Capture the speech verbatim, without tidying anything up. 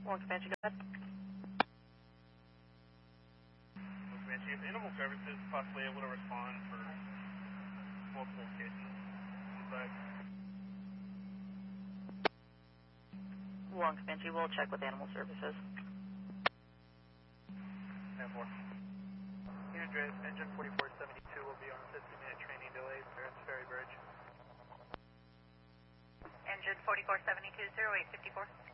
One Comanche, go ahead. One Comanche, is Animal Services possibly able to respond for multiple cases inside? One Comanche, we'll check with Animal Services. ten four. Unit Drive, engine forty-four seventy-two will be on fifty minute training delay there at Ferry Bridge. Engine forty-four seventy-two, zero eight fifty-four.